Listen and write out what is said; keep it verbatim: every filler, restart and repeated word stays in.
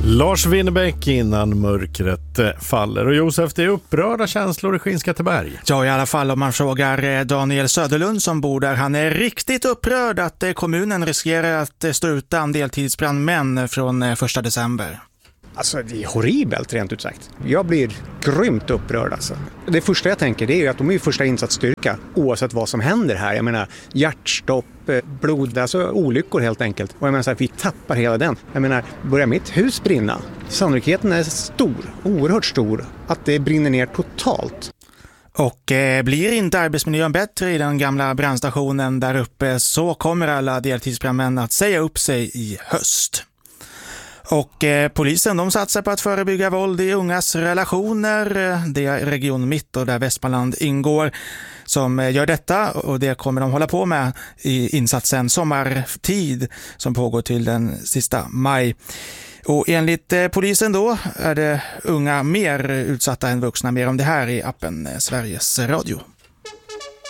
Lars Winnerbäck innan mörkret faller. Och Josef, det är upprörda känslor i Skinnskatteberg. Ja, i alla fall om man frågar Daniel Söderlund som bor där. Han är riktigt upprörd att kommunen riskerar att stå utan deltidsbrandmän från första december. Alltså det är horribelt rent ut sagt. Jag blir grymt upprörd alltså. Det första jag tänker det är ju att de är ju första insatsstyrka oavsett vad som händer här. Jag menar hjärtstopp, blod, alltså olyckor helt enkelt. Och jag menar så här, vi tappar hela den. Jag menar, börjar mitt hus brinna? Sannolikheten är stor, oerhört stor, att det brinner ner totalt. Och eh, blir inte arbetsmiljön bättre i den gamla brandstationen där uppe så kommer alla deltidsbrandmän att säga upp sig i höst. Och eh, polisen de satsar på att förebygga våld i ungas relationer. Det är Region Mitt och där Västmanland ingår som eh, gör detta. Och det kommer de hålla på med i insatsen Sommartid som pågår till den sista maj. Och enligt eh, polisen då är det unga mer utsatta än vuxna. Mer om det här i appen Sveriges Radio.